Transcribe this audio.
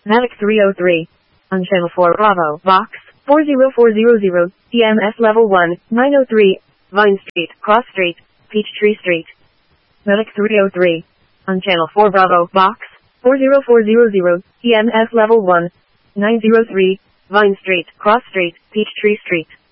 Matic 303. On Channel 4 Bravo, Box 40400, EMS Level 1, 903, Vine Street, Cross Street, Peachtree Street. Matic 303. On Channel 4 Bravo, Box 40400, EMS Level 1, 903, Vine Street, Cross Street, Peachtree Street.